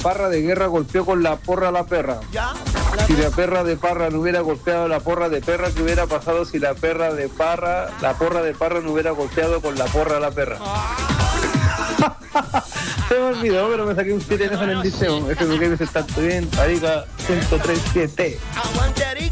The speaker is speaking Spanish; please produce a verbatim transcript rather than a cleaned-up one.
parra de guerra golpeó con la porra a la perra. Si la perra de parra no hubiera golpeado la porra de perra, ¿qué hubiera pasado si la perra de parra, la porra de parra no hubiera golpeado con la porra a la perra? Se me olvidó, pero me saqué un siete en eso en el liceo. Ese que dice tanto bien, Arica ciento tres siete.